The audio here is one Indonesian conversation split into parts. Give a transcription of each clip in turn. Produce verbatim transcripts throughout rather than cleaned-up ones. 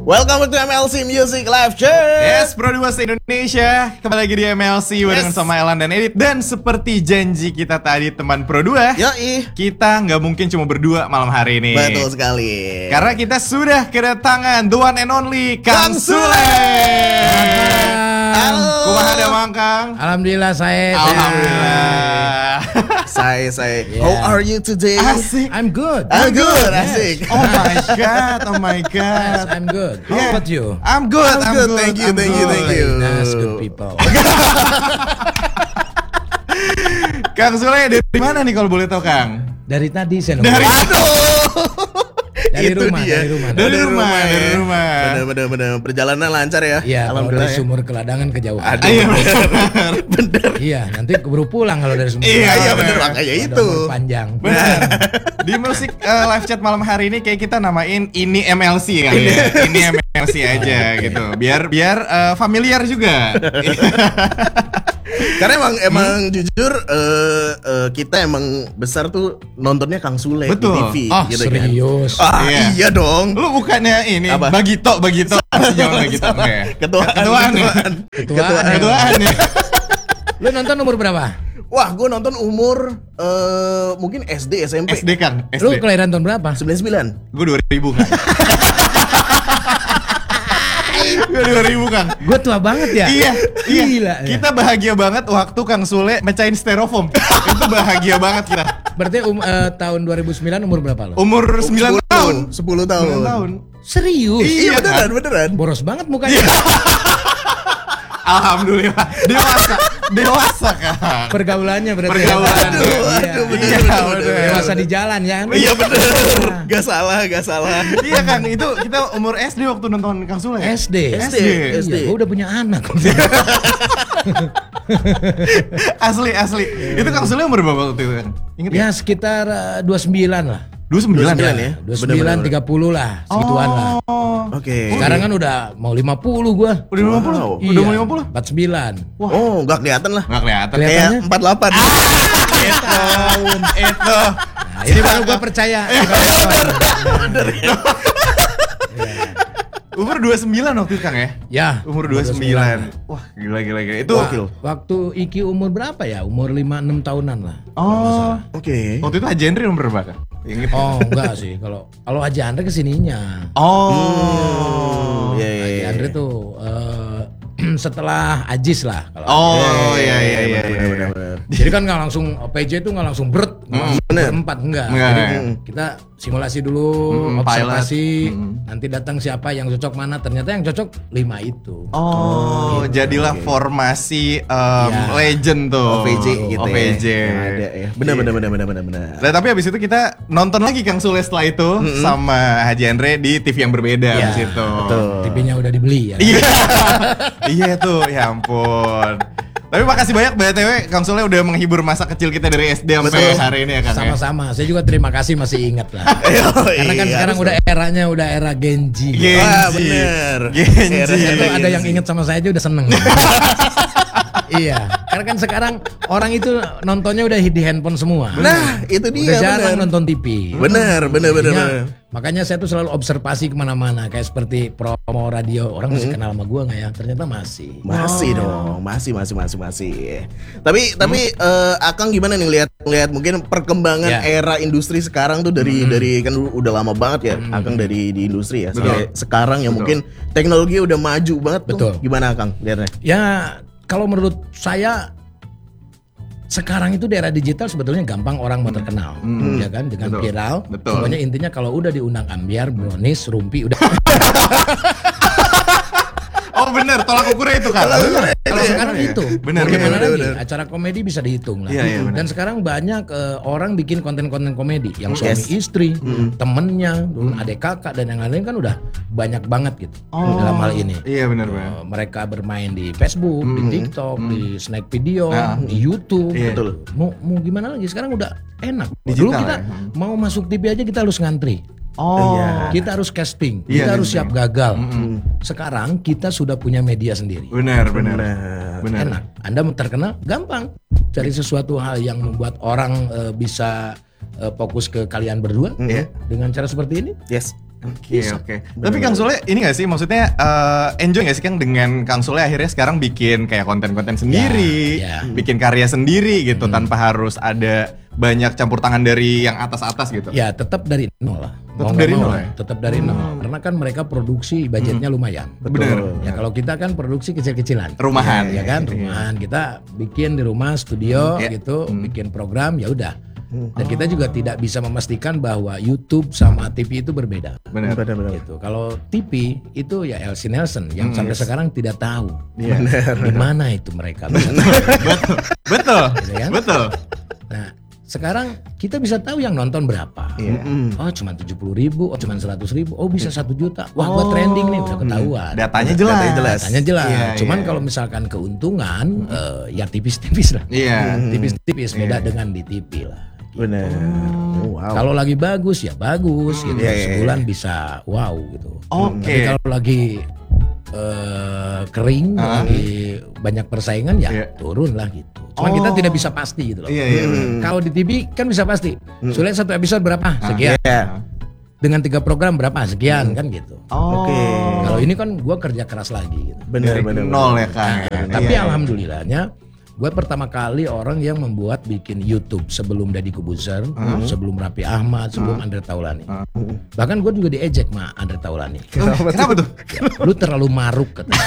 Welcome to M L C Music Live Chat. Yes, Pro dua Indonesia. Kembali lagi di M L C barengan Yes. sama Elan dan Edit. Dan seperti janji kita tadi teman Pro dua, Yoi. kita nggak mungkin cuma berdua malam hari ini. Betul sekali. Karena kita sudah kedatangan the one and only Kang Kang Sule. Halo. Kumaha ada Mang Kang? Alhamdulillah saya. Alhamdulillah. Saya saya. Yeah. How are you today? Asik. I'm good. I'm good. Yes. Asik. Oh my god, oh my Yes, god. I'm good. How Yeah. about you? I'm good, I'm I'm good. good. Thank you, I'm thank you, good. thank you. That's good people. Kang Sule dari mana nih kalau boleh tahu Kang? Dari tadi saya nunggu. Dari Dari Itu rumah, dia. dari rumah. Dari rumah, dari ya. rumah. Bener bener bener. Perjalanan lancar ya. Iya, kalau Alhamdulillah. dari ya. sumur ke ladangan kejauhan. Aduh, Iya, bener. bener. Iya, nanti keburu pulang kalau dari sumur. Iya, ke Iya ladangan. bener bener. makanya Ada itu. umur panjang. Benar. Di musik eh, live chat malam hari ini kayak kita namain ini M L C kali ya. Ini M L C aja gitu. Biar biar eh, familiar juga. Karena emang emang jujur eh, eh, kita emang besar tuh nontonnya Kang Sule Betul. di T V Oh, gitu serius. kan. Ah, Iya. iya dong. Lu bukannya ini Apa? Bagito, Bagito. Masih jangan Bagito. Sama Oke. Ketuaan, Ketuaan ya. ketuaan. Ketuaan. Ketuaan ya. Lu nonton umur berapa? Wah, gue nonton umur eh mungkin S D, S M P. S D Kang, S Lu D. kelahiran tahun berapa? sembilan puluh sembilan. Gue dua ribu Kang. Gue dua ribu Kang. Gue tua banget ya. Iya, iya. Gila. ya. Kita bahagia banget waktu Kang Sule mecahin styrofoam. Itu bahagia banget kita. Berarti um, eh, tahun dua ribu sembilan umur berapa lo? Umur sembilan tahun. sepuluh tahun. sembilan tahun. Serius? Iya, Iya beneran, kan? beneran. Boros banget mukanya. Alhamdulillah. Dewasa. Dewasa Kang. Pergaulannya berarti. Pergaulan. Aduh, Iya. aduh, bener, Iya, bener, bener. bener. Dewasa di jalan ya. Iya bener. Gak salah, gak salah. Iya Kang, itu kita umur S D waktu nonton Kang Sule. S D. S D, S D. Iya, gue udah punya anak. Asli, asli. Itu Kang Sule umur berapa waktu itu Kang? Ingat ya? Ya sekitar uh, dua puluh sembilan lah. dua puluh sembilan dua puluh sembilan ya? ya? dua puluh sembilan, Bener-bener. tiga puluh lah. Segituan lah. Oh. Oke. Sekarang kan udah mau lima puluh gua. Udah lima puluh? Wow. Udah mau lima puluh? empat puluh sembilan. Oh, gak kelihatan lah. Nggak kelihatan. Kelihatan. Kayak Kelihatannya? empat puluh delapan. Itu, itu. Nah, ini baru gua percaya. Umur dua puluh sembilan waktu itu Kang ya? Ya. Umur dua puluh sembilan. Wah, gila gila gila. Itu Gokil. Waktu Iki umur berapa ya? Umur lima enam tahunan lah. Oh. Oke. Waktu itu Haji Henry umur berapa Kang? Ingat. Oh, enggak sih. Kalau kalau Haji Andre kesininya. Oh. Iya, iya, Haji iya. Andre tuh eh, setelah Ajis lah. Kalau Oh, iya iya iya. Bener, iya. bener, bener. Jadi kan nggak langsung P J itu nggak langsung beret, nggak langsung bener. berempat enggak. Enggak, Jadi enggak. kita simulasi dulu, Mm, observasi, pilot. Mm. nanti datang siapa yang cocok mana. Ternyata yang cocok lima itu. Oh, jadilah formasi um, Iya. legend tuh. O V J gitu O V J. ya. Yang ada ya. Bener, bener, bener, bener, bener, bener. Nah, tapi habis itu kita nonton lagi Kang Sule setelah itu sama Haji Andre di T V yang berbeda Iya, habis itu. betul. T V-nya udah dibeli ya. Iya. Iya tuh, ya ampun. Tapi makasih banyak B T W Kang Sule udah menghibur masa kecil kita dari S D sampai Betul. hari ini ya Kang. ya? Sama-sama. Saya juga terima kasih masih ingat lah. Yoi, Karena kan sekarang harus udah eranya udah era Genji. Genji. Wah, bener. Genji. Era- Itu era ada yang Genji. inget sama saya aja udah seneng. Iya, karena kan sekarang orang itu nontonnya udah di handphone semua. Nah, itu Udah dia. jarang bener. nonton T V. Bener, bener, bener, Makanya- bener. Makanya saya tuh selalu observasi kemana-mana, kayak seperti promo radio. Orang masih kenal sama gua nggak ya? Ternyata masih. Masih dong, masih, masih, masih, masih. Tapi, tapi eh, Akang gimana nih lihat, lihat mungkin perkembangan Ya. era industri sekarang tuh dari, dari kan dulu udah lama banget ya, Akang dari di industri ya. Sampai sekarang ya mungkin teknologi udah maju banget tuh. Betul. Gimana Akang lihatnya? Ya, kalau menurut saya sekarang itu di era digital sebetulnya gampang orang mau terkenal, ya kan, dengan Betul. viral. Betul. Pokoknya intinya kalau udah diundang ambiar, brownies, rumpi udah. Oh bener, tolak ukurnya itu Kang. Kalau sekarang itu, Bener, mau gimana bener, lagi? bener. Acara komedi bisa dihitung lah. Iya, iya, bener. Dan sekarang banyak eh, orang bikin konten-konten komedi, yang suami Yes. istri, temennya, dulu adik kakak dan yang lain kan udah banyak banget gitu dalam hal ini. Iya bener bener. Eh, mereka bermain di Facebook, di TikTok, di Snack Video, Ah. di YouTube. Iya. Betul. Mau mau gimana lagi? Sekarang udah enak. Digital Dulu kita ya. mau masuk T V aja kita harus ngantri. Oh. Iya. Kita harus casting, Iya, kita harus casting. siap gagal. Sekarang kita sudah punya media sendiri. Bener bener. Bener. Bener. Enak. Anda mau terkenal gampang. Cari sesuatu hal yang membuat orang eh, bisa eh, fokus ke kalian berdua Iya. dengan cara seperti ini. Yes. Oke oke. Tapi Kang Sule ini gak sih maksudnya uh, enjoy gak sih Kang dengan Kang Sule akhirnya sekarang bikin kayak konten-konten sendiri, Ya, ya. bikin karya sendiri gitu hmm. tanpa harus ada banyak campur tangan dari yang atas-atas gitu. Ya tetap dari nol lah. Tetap dari nol ya? Tetap dari nol. Karena kan mereka produksi budgetnya hmm. lumayan. Betul. Ya kalau kita kan produksi kecil-kecilan. Rumahan. Ya kan, Iya. rumahan. Kita bikin di rumah studio hmm. gitu, hmm. bikin program ya udah. Dan kita juga tidak bisa memastikan bahwa YouTube sama T V itu berbeda. Benar. Benar-benar. Gitu. Kalau T V itu ya Elsie Nelson yang Hmm, sampai yes. sekarang tidak tahu Iya. di mana itu mereka. betul. Betul. Gitu kan? Betul. Nah, sekarang kita bisa tahu yang nonton berapa. Iya. Oh, cuma tujuh puluh ribu, oh cuma seratus ribu, oh bisa satu juta. Wah, gua trending nih, udah ketahuan. Datanya jelas. Datanya jelas. Datanya jelas. Iya, Cuman iya. kalau misalkan keuntungan, eh, ya tipis-tipis lah. Iya. Tipis-tipis beda Iya. dengan di T V lah. Benar. Oh, wow. Kalau lagi bagus ya bagus gitu. Iya, iya, Sebulan bisa wow gitu. Oke. Tapi kalau lagi eh, kering, Ah. lagi banyak persaingan ya Iya. turun lah gitu. Cuman Oh. kita tidak bisa pasti gitu loh. Iya iya. Kalau di T V kan bisa pasti. Sulit satu episode berapa? Sekian. Iya. Dengan tiga program berapa? Sekian kan gitu. Oh. Oke. Kalau ini kan gua kerja keras lagi gitu. Benar Dari benar. nol benar. ya Kang. Tapi Iya. alhamdulillahnya gue pertama kali orang yang membuat bikin YouTube sebelum Deddy Kobuzer, sebelum Raffi Ahmad, sebelum Andre Taulani. Bahkan gue juga diejek sama Andre Taulani. Kenapa, Kenapa tuh? Lu terlalu maruk katanya.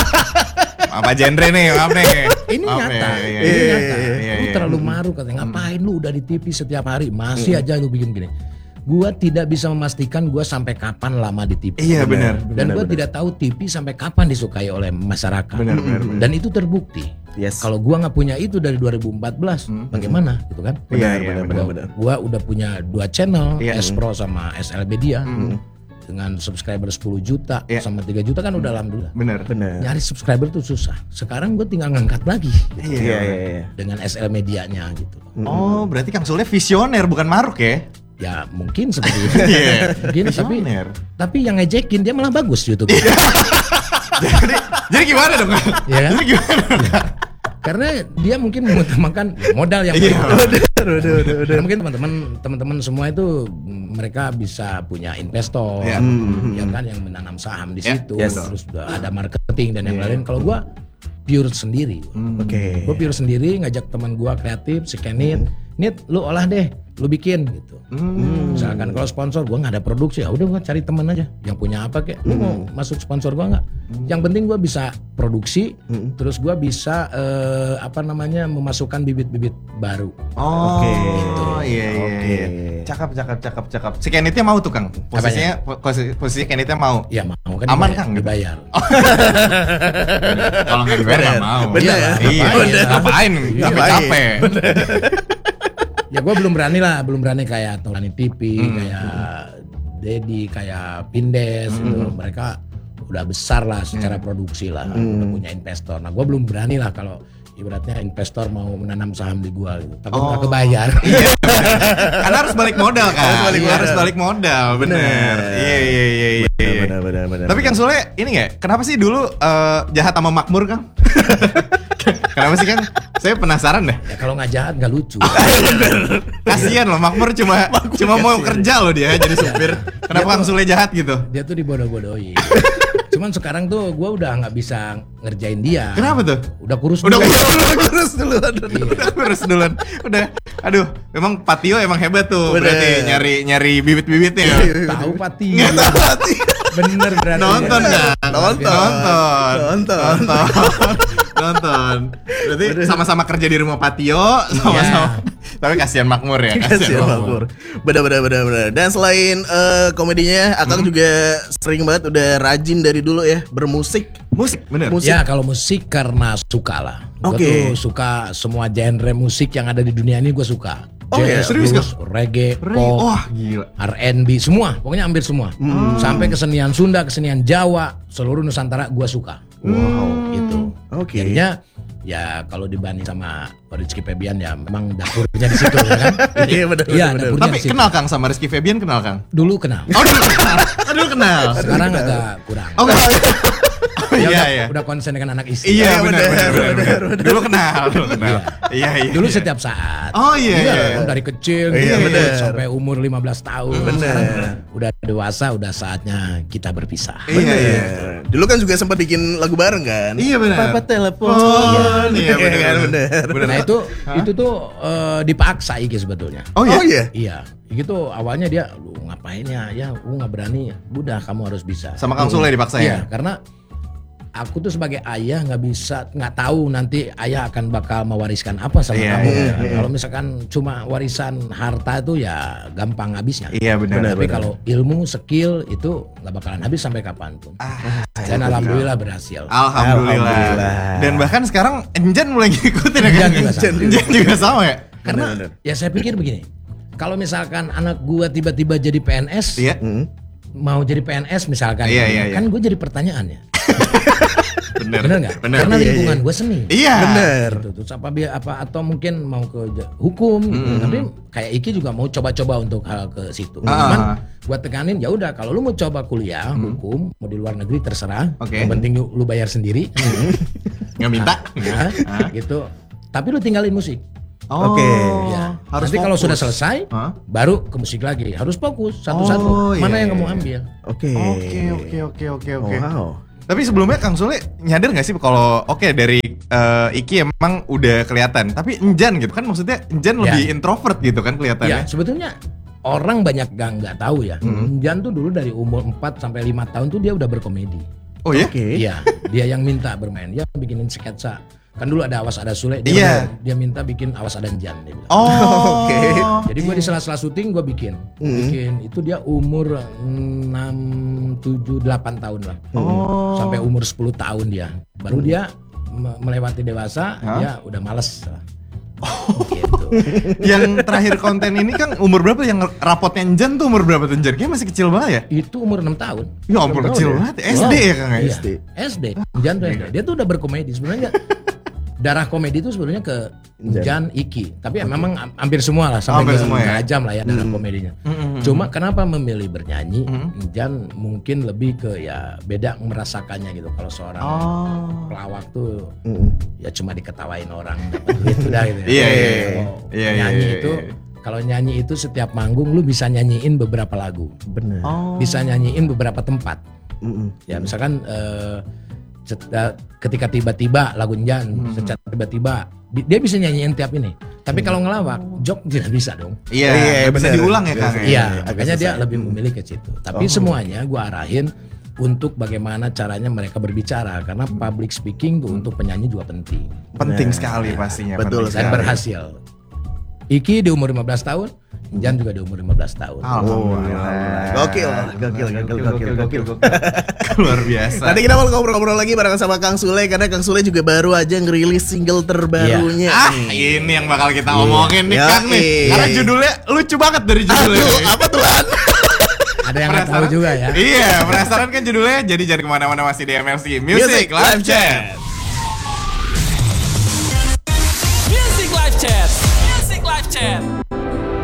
Apa genre nih? Maaf nih. Ini Maaf nyata, ya, iya, ini iya, nyata. iya, Lu iya. terlalu maruk katanya. Ngapain lu udah di T V setiap hari masih aja lu bikin gini. Gua tidak bisa memastikan gua sampai kapan lama di T V. Iya benar. Dan benar, gue tidak tahu T V sampai kapan disukai oleh masyarakat. Benar, benar, benar. Dan itu terbukti. Yes. Kalau gua nggak punya itu dari dua ribu empat belas, bagaimana gitu kan? Iya, Benar, iya, benar, benar. benar. Gua udah punya dua channel, Iya. S Pro sama S L Media. Dengan subscriber sepuluh juta Iya. sama tiga juta kan udah alhamdulillah. Benar. Benar. Nyari subscriber tuh susah. Sekarang gue tinggal ngangkat lagi gitu, Iya iya iya. dengan S L Medianya gitu. Oh, berarti Kang Sule visioner bukan maruk ya? Ya mungkin seperti itu. Iya. Mungkin tapi Visioner. tapi yang ngejekin dia malah bagus YouTube. jadi, jadi gimana dong? Kang? Iya kan? Jadi gimana dong? Kang? Karena dia mungkin mengutamakan modal yang Iya. paling Udah udah udah udah. Karena mungkin teman-teman teman-teman semua itu mm, mereka bisa punya investor, Iya. ya kan yang menanam saham di Iya, situ, yes. terus udah ada marketing dan yang Iya. lain. Kalau gua pure sendiri, Oke. gua pure sendiri ngajak teman gua kreatif, si Kenit, Nit, lu olah deh, lu bikin gitu. Hmm. Misalkan kalau sponsor gua nggak ada produksi, ya udah gua cari teman aja yang punya apa kek. Lu mau masuk sponsor gua nggak? Yang penting gua bisa produksi, terus gua bisa eh, apa namanya memasukkan bibit-bibit baru. Oh, Oke. iya iya Oke. iya. Cakep cakep cakep cakep. Si Kenitnya mau tuh Kang. Posisinya posisi, posisi Kenitnya mau. Ya mau kan Aman, dibayar, Kang, gitu? dibayar. Kalau nggak dibayar nggak mau. Bener. Iya. Bener. Ngapain? Capek-capek. Ya gue belum berani lah, belum berani kayak Taulani T V, Hmm. kayak Dedi, kayak Pindes, gitu. Mereka udah besar lah secara Hmm. produksi lah, udah punya investor. Nah gue belum berani lah kalau ibaratnya investor mau menanam saham di gua gitu. Takut nggak Oh. kebayar. Karena harus balik modal kan. Harus balik modal. Harus balik modal, bener. Bener. Iya iya iya iya. Benar benar benar. Tapi Kang Sule ini nggak? Kenapa sih dulu eh, jahat sama Makmur Kang? Kenapa sih Kang? Saya penasaran deh. Ya kalau nggak jahat nggak lucu. Kasian loh Makmur cuma cuma mau kerja loh dia jadi supir. Kenapa Kang Sule jahat gitu? Dia tuh dibodoh-bodohin. Cuman sekarang tuh gua udah nggak bisa ngerjain dia. Kenapa tuh? Udah kurus Udah dulu. kurus dulu, udah kurus duluan. Udah, aduh, memang Patio emang hebat tuh. Bener. Berarti nyari nyari bibit-bibitnya. Tahu Pati. Nggak tahu Pati. Bener berarti. Nonton ya. kan? Nonton. Nonton. Nonton. Nonton. Nonton. Berarti sama-sama kerja di rumah Patio, sama-sama. Tapi kasihan Makmur ya. Kasihan Makmur. Benar benar benar benar. Dan selain eh, komedinya, Akang juga sering banget udah rajin dari dulu ya bermusik. Musik, bener. Musik. Ya kalau musik karena suka lah. Gue Oke. tuh suka semua genre musik yang ada di dunia ini gue suka. Oh, iya? Serius, blues, reggae, Re- pop, Wah, gila. R and B, semua. Pokoknya hampir semua. Sampai kesenian Sunda, kesenian Jawa, seluruh Nusantara gue suka. Wow, gitu. Oke. Jadinya ya kalau dibanding sama Rizky Febian ya memang dapurnya di situ ya kan. Iya, benar, Iya, benar, dapurnya Tapi di situ. kenal Kang sama Rizky Febian kenal Kang? Dulu kenal. Oh, dulu kenal. Oh, dulu kenal. Sekarang agak kurang. Oh, enggak. Oh, Dia iya, udah, iya. udah konsen dengan anak istri. Iya, Iya, benar benar, benar benar. benar, benar. Dulu kenal, dulu kenal. Iya, iya. Dulu iya. setiap saat. Oh, iya, iya. Kan dari kecil Iya, gitu, benar. sampai umur lima belas tahun. Benar. Sekarang udah dewasa, udah saatnya kita berpisah. Iya, iya. Bener. Dulu kan juga sempat bikin lagu bareng kan? Iya, benar. Papa telepon. Oh, iya, benar, kan, benar. bener. Nah itu itu tuh eh, dipaksa Iki sebetulnya. Oh iya. Oh iya. Iya, Iki tuh awalnya dia, lu ngapain ya? Ya, lu nggak berani. Udah, kamu harus bisa. Sama Kang Sule dipaksa Iya, ya? karena aku tuh sebagai ayah nggak bisa, nggak tahu nanti ayah akan bakal mewariskan apa sama Iya, kamu. iya, Kan. Kalau misalkan cuma warisan harta itu ya gampang habisnya. Iya, benar. Tapi kalau ilmu, skill itu nggak bakalan habis sampai kapanpun. Ah, Dan alhamdulillah berhasil. Alhamdulillah. Alhamdulillah. Dan bahkan sekarang Enjan mulai ngikutin ya kan? Enjan juga sama. Enjan juga sama ya? Karena Benar, ya saya pikir begini, kalau misalkan anak gua tiba-tiba jadi P N S, Iya. Hmm. mau jadi P N S misalkan, Iya, iya, iya. kan gue jadi pertanyaan ya. Bener. Bener nggak? Bener. Karena Iya, lingkungan iya. gue seni. Iya. Bener. Gitu. Terus apa biar apa atau mungkin mau ke j- hukum gitu. Tapi kayak Iki juga mau coba-coba untuk hal ke situ. Ah. Cuman buat tekanin ya udah, kalau lu mau coba kuliah hukum mau di luar negeri terserah. Oke. Yang penting lu, lu bayar sendiri. Nggak minta. Nah, gitu. Tapi lu tinggalin musik. Oh, Oke. Ya. harus Nanti kalau fokus. sudah selesai Hah? baru ke musik lagi. Harus fokus satu-satu. Oh, Mana iya, yang kamu iya. ambil? Oke. Oke, oke, oke, oke, oke. Wow. Tapi sebelumnya Kang Sule nyadar nggak sih kalau oke dari eh, Iki emang udah kelihatan, tapi Enjan gitu kan maksudnya Enjan Ya. lebih introvert gitu kan Ya, kelihatannya. sebetulnya orang banyak gak nggak tahu ya. Jan tuh dulu dari umur empat sampai lima tahun tuh dia udah berkomedi. Oh ya? Oke. Iya, dia yang minta bermain. Dia bikinin sketsa. Kan dulu ada Awas Ada Sule, dia, Iya. dia minta bikin Awas Ada Jan dia bilang. Oh, Oke. Jadi gue di sela-sela syuting gue bikin. Bikin itu dia umur enam, tujuh, delapan tahun lah. Oh. Sampai umur sepuluh tahun dia. Baru dia me- melewati dewasa, Hah? dia udah males. Gitu. Yang terakhir konten ini kan umur berapa yang rapotnya Enjan tuh umur berapa tuh Enjan? Kayaknya masih kecil banget ya? Itu umur enam tahun. Ya ampun Enam kecil tahun ya? banget. S D ya Kang ya? Iya, S D. S D. Jan tuh S D. Dia tuh udah berkomedi sebenarnya. Darah komedi itu sebenarnya ke Jan, Iki. Tapi ya memang am- hampir semua lah sampai Hampir ke semua ya? tajam lah ya darah komedinya. Cuma kenapa memilih bernyanyi? Jan mungkin lebih ke ya beda merasakannya gitu. Kalau seorang Oh. pelawak tuh Mm. ya cuma diketawain orang dapat duit udah gitu. ya. Iya, iya, iya. Kalau Iya, iya, nyanyi iya, itu iya. kalau nyanyi itu setiap manggung lu bisa nyanyiin beberapa lagu. Bener. Oh. Bisa nyanyiin beberapa tempat. Mm-mm. Ya misalkan eh, set- eh, ketika tiba-tiba lagu Jan, Hmm. secara tiba-tiba di- dia bisa nyanyiin tiap ini. Tapi kalau ngelawak, jok tidak bisa dong. Iya, Iya, nggak bisa bener. diulang ya Kang. Iya, ya? Iya, agak makanya dia susah. lebih memilih ke situ. Tapi semuanya gua arahin untuk bagaimana caranya mereka berbicara, karena public speaking tuh untuk penyanyi juga penting Penting Nah, sekali pastinya. betul penting dan sekali. berhasil. Iki di umur lima belas tahun, Jan juga di umur lima belas tahun. Alhamdulillah. Gokil, gokil, gokil, gokil, gokil. Luar biasa. Nanti kita mau ngobrol-ngobrol lagi bareng sama Kang Sule karena Kang Sule juga baru aja ngerilis single terbarunya. Ah, nih. ini yang bakal kita omongin nih Iya. Kang nih. Iya. Karena judulnya lucu banget dari judulnya. Aduh, apa tuh An? Ada yang nggak tahu juga ya. Iya, penasaran kan judulnya? Jadi jangan kemana-mana, masih di M L C Music Live Chat. Music Live Chat. Music Live Chat.